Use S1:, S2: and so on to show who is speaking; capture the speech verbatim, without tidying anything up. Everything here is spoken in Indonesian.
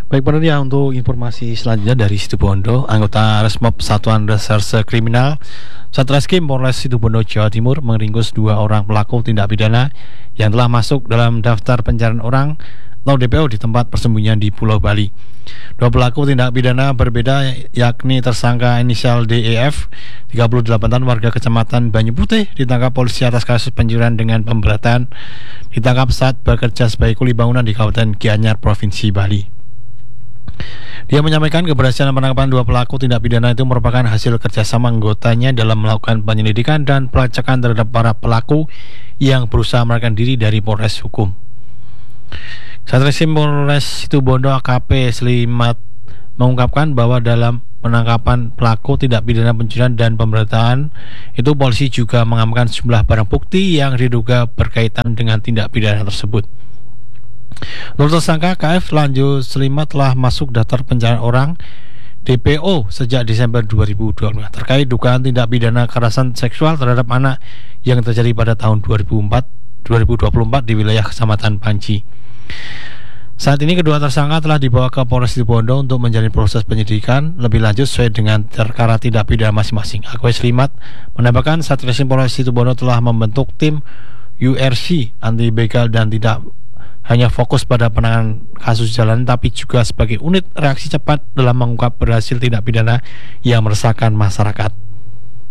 S1: Baik pendengar, untuk informasi selanjutnya dari Situbondo, anggota Resmob Satuan Reserse Kriminal Satreskrim Polres Situbondo Jawa Timur meringkus dua orang pelaku tindak pidana yang telah masuk dalam daftar pencarian orang atau D P O di tempat persembunyian di Pulau Bali. Dua pelaku tindak pidana berbeda, yakni tersangka inisial D E F, tiga puluh delapan tahun, warga Kecamatan Banyu Putih, ditangkap polisi atas kasus pencurian dengan pemberatan. Ditangkap saat bekerja sebagai kuli bangunan di Kabupaten Gianyar, Provinsi Bali. Dia menyampaikan keberhasilan penangkapan dua pelaku tindak pidana itu merupakan hasil kerjasama anggotanya dalam melakukan penyelidikan dan pelacakan terhadap para pelaku yang berusaha melarikan diri dari Polres Hukum. Satreskrim Polres Situbondo A K P Slimat mengungkapkan bahwa dalam penangkapan pelaku tindak pidana pencurian dan pemberatan itu, polisi juga mengamankan sejumlah barang bukti yang diduga berkaitan dengan tindak pidana tersebut. Menurut tersangka K F, Lanjut Slimat telah masuk daftar pencarian orang D P O sejak Desember dua ribu dua puluh terkait dugaan tindak pidana kekerasan seksual terhadap anak yang terjadi pada tahun dua ribu dua puluh empat di wilayah Kecamatan Panci. Saat ini kedua tersangka telah dibawa ke Polres Situbondo untuk menjalani proses penyidikan lebih lanjut sesuai dengan perkara tindak pidana masing-masing. A K P Slimat menambahkan Satreskrim Polres Situbondo telah membentuk tim U R C anti begal dan tidak hanya fokus pada penanganan kasus jalanan, tapi juga sebagai unit reaksi cepat dalam mengungkap berhasil tindak pidana yang meresahkan masyarakat.